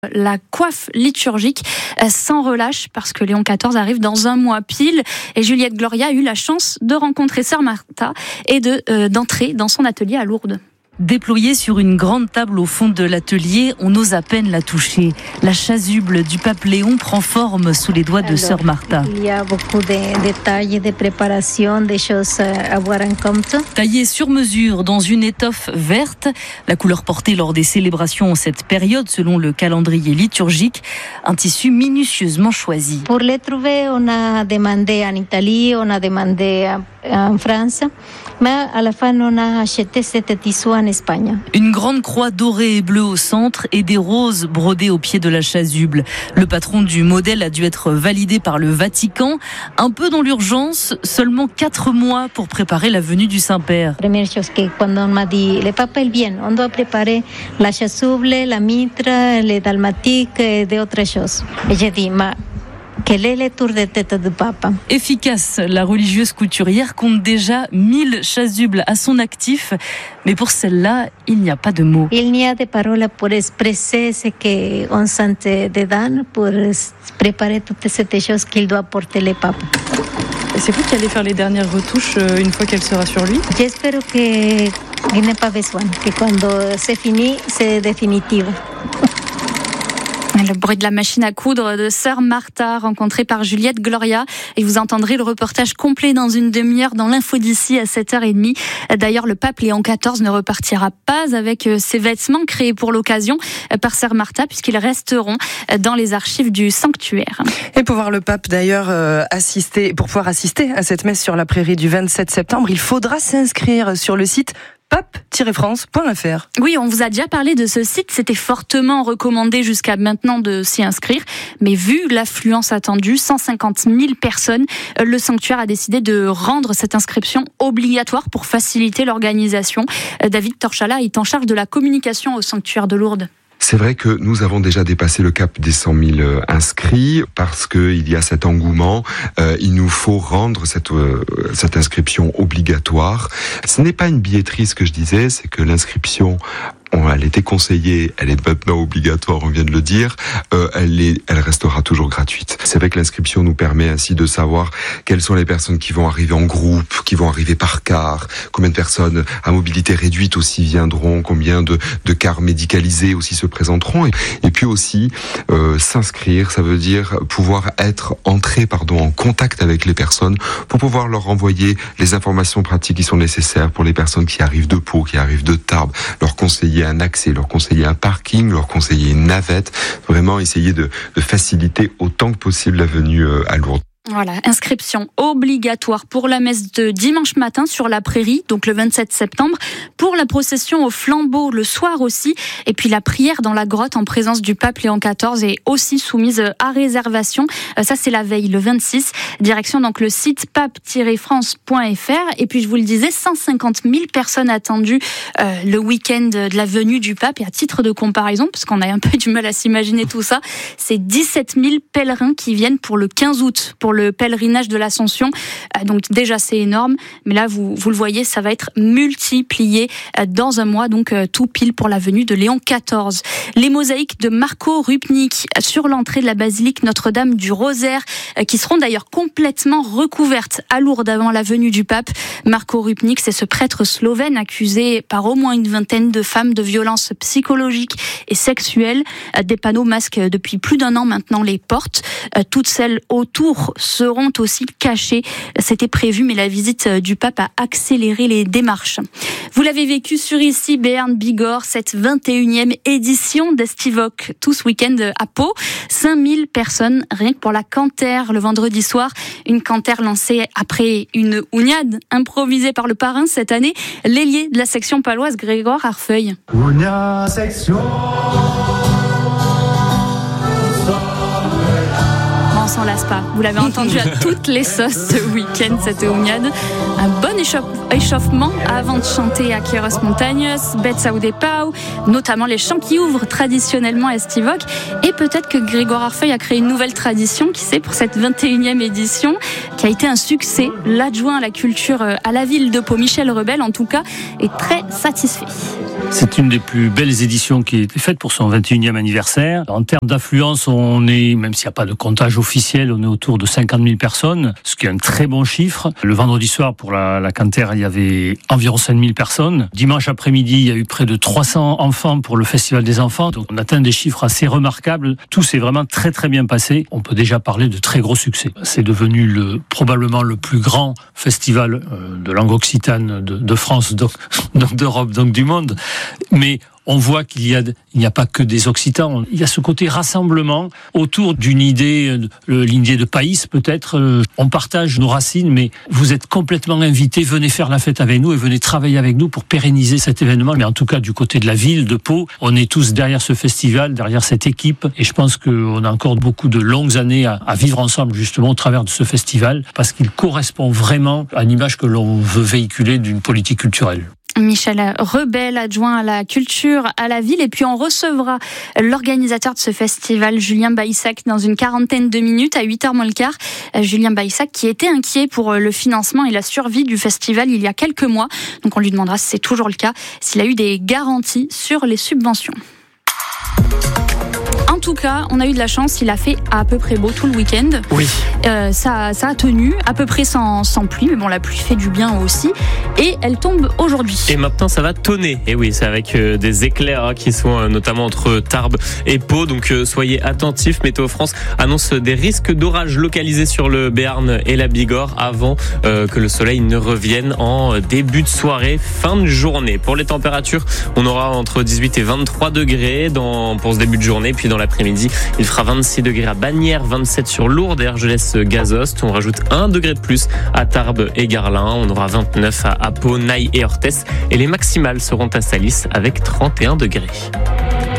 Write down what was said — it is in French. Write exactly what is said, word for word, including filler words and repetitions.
La coiffe liturgique sans relâche parce que Léon quatorze arrive dans un mois pile et Juliette Gloria a eu la chance de rencontrer Sœur Martha et de, euh, d'entrer dans son atelier à Lourdes. Déployée sur une grande table au fond de l'atelier, on ose à peine la toucher. La chasuble du pape Léon prend forme sous les doigts de Sœur Martha. Il y a beaucoup de détails, de préparation, des choses à avoir en compte. Taillée sur mesure dans une étoffe verte, la couleur portée lors des célébrations en cette période selon le calendrier liturgique, un tissu minutieusement choisi. Pour les trouver, on a demandé en Italie, on a demandé en France, mais à la fin on a acheté cet tissu en Espagne. Une grande croix dorée et bleue au centre et des roses brodées au pied de la chasuble. Le patron du modèle a dû être validé par le Vatican. Un peu dans l'urgence, seulement quatre mois pour préparer la venue du Saint-Père. La première chose que quand on m'a dit, le pape est bien, on doit préparer la chasuble, la mitre, les dalmatiques et d'autres choses. Et j'ai dit, ma quel est le tour de tête du pape? Efficace, la religieuse couturière compte déjà mille chasubles à son actif, mais pour celle-là, il n'y a pas de mots. Il n'y a de paroles pour exprimer ce qu'on sentait dedans, pour préparer toutes ces choses qu'il doit porter le pape. Et c'est vous qui allez faire les dernières retouches une fois qu'elle sera sur lui? J'espère qu'il n'y a pas besoin, que quand c'est fini, c'est définitif. Le bruit de la machine à coudre de Sœur Martha, rencontrée par Juliette Gloria. Et vous entendrez le reportage complet dans une demi-heure dans l'info d'ici à sept heures trente. D'ailleurs, le pape Léon quatorze ne repartira pas avec ses vêtements créés pour l'occasion par Sœur Martha, puisqu'ils resteront dans les archives du sanctuaire. Et pour voir le pape d'ailleurs euh, assister, pour pouvoir assister à cette messe sur la prairie du vingt-sept septembre, il faudra s'inscrire sur le site pape tiret france point f r. Oui, on vous a déjà parlé de ce site. C'était fortement recommandé jusqu'à maintenant de s'y inscrire. Mais vu l'affluence attendue, cent cinquante mille personnes, le sanctuaire a décidé de rendre cette inscription obligatoire pour faciliter l'organisation. David Torchala est en charge de la communication au sanctuaire de Lourdes. C'est vrai que nous avons déjà dépassé le cap des cent mille inscrits parce qu'il y a cet engouement. Euh, il nous faut rendre cette, euh, cette inscription obligatoire. Ce n'est pas une billetterie, ce que je disais, c'est que l'inscription, elle était conseillée, elle est maintenant obligatoire, on vient de le dire, euh, elle, est, elle restera toujours gratuite. C'est vrai que l'inscription nous permet ainsi de savoir quelles sont les personnes qui vont arriver en groupe, qui vont arriver par car, combien de personnes à mobilité réduite aussi viendront, combien de, de cars médicalisés aussi se présenteront. Et, et puis aussi, euh, s'inscrire, ça veut dire pouvoir être entré pardon, en contact avec les personnes pour pouvoir leur envoyer les informations pratiques qui sont nécessaires pour les personnes qui arrivent de Pau, qui arrivent de Tarbes, leur conseiller un accès, leur conseiller un parking, leur conseiller une navette, vraiment essayer de, de faciliter autant que possible la venue à Lourdes. Voilà, inscription obligatoire pour la messe de dimanche matin sur la prairie, donc le vingt-sept septembre, pour la procession au flambeau le soir aussi, et puis la prière dans la grotte en présence du pape Léon quatorze est aussi soumise à réservation. Ça, c'est la veille, le vingt-six. Direction donc le site pape tiret france point f r. Et puis, je vous le disais, cent cinquante mille personnes attendues euh, le week-end de la venue du pape. Et à titre de comparaison, parce qu'on a un peu du mal à s'imaginer tout ça, c'est dix-sept mille pèlerins qui viennent pour le quinze août, pour le pèlerinage de l'Ascension. Donc déjà c'est énorme, mais là vous, vous le voyez, ça va être multiplié dans un mois, donc tout pile pour la venue de Léon quatorze. Les mosaïques de Marco Rupnik sur l'entrée de la basilique Notre-Dame du Rosaire, qui seront d'ailleurs complètement recouvertes à Lourdes avant la venue du pape. Marco Rupnik, c'est ce prêtre slovène accusé par au moins une vingtaine de femmes de violences psychologiques et sexuelles. Des panneaux masquent depuis plus d'un an maintenant les portes. Toutes celles autour seront aussi cachées. C'était prévu, mais la visite du pape a accéléré les démarches. Vous l'avez vécu sur ici, Béarn Bigorre, cette vingt et unième édition d'Estivoc, tout ce week-end à Pau. cinq mille personnes, rien que pour la cantère le vendredi soir. Une cantère lancée après une ouniade improvisée par le parrain cette année, l'ailier de la section paloise Grégoire Arfeuil. Ounia section. On s'en lasse pas. Vous l'avez entendu à toutes les sauces ce week-end, cette ouniade. Un bon échauffement avant de chanter à Queiroz Montañas, Betsaou des Pau, notamment les chants qui ouvrent traditionnellement à Estivoc. Et peut-être que Grégoire Arfeuil a créé une nouvelle tradition, qui sait, pour cette vingt et unième édition, qui a été un succès. L'adjoint à la culture à la ville de Pau, Michel Rebel, en tout cas, est très satisfait. C'est une des plus belles éditions qui a été faite pour son vingt et unième anniversaire. En termes d'affluence, on est, même s'il n'y a pas de comptage officiel, on est autour de cinquante mille personnes, ce qui est un très bon chiffre. Le vendredi soir, pour la, la Canter, il y avait environ cinq mille personnes. Dimanche après-midi, il y a eu près de trois cents enfants pour le Festival des enfants. Donc on atteint des chiffres assez remarquables. Tout s'est vraiment très très bien passé. On peut déjà parler de très gros succès. C'est devenu le, probablement le plus grand festival euh, de langue occitane de, de France, donc, donc d'Europe, donc du monde. Mais on voit qu'il y a, il n'y a pas que des Occitans. Il y a ce côté rassemblement autour d'une idée, l'idée de pays peut-être. On partage nos racines, mais vous êtes complètement invités. Venez faire la fête avec nous et venez travailler avec nous pour pérenniser cet événement. Mais en tout cas, du côté de la ville de Pau, on est tous derrière ce festival, derrière cette équipe. Et je pense qu'on a encore beaucoup de longues années à, à vivre ensemble, justement, au travers de ce festival, parce qu'il correspond vraiment à l'image que l'on veut véhiculer d'une politique culturelle. Michel Rebel, adjoint à la culture à la ville. Et puis on recevra l'organisateur de ce festival, Julien Baïssac, dans une quarantaine de minutes, à huit heures moins le quart. Julien Baïssac qui était inquiet pour le financement et la survie du festival il y a quelques mois. Donc on lui demandera si c'est toujours le cas, s'il a eu des garanties sur les subventions. En tout cas, on a eu de la chance, il a fait à peu près beau tout le week-end. Oui. Euh, ça, ça a tenu, à peu près sans, sans pluie, mais bon, la pluie fait du bien aussi. Et elle tombe aujourd'hui. Et maintenant, ça va tonner. Et oui, c'est avec euh, des éclairs hein, qui sont euh, notamment entre Tarbes et Pau. Donc, euh, soyez attentifs. Météo France annonce des risques d'orage localisés sur le Béarn et la Bigorre avant euh, que le soleil ne revienne en début de soirée, fin de journée. Pour les températures, on aura entre dix-huit et vingt-trois degrés dans, pour ce début de journée. Puis dans l'après-midi, il fera vingt-six degrés à Bagnères, vingt-sept sur Lourdes et Argelès Gazost. On rajoute un degré de plus à Tarbes et Garlin. On aura vingt-neuf à Pau, Naï et Orthès. Et les maximales seront à Salis avec trente et un degrés.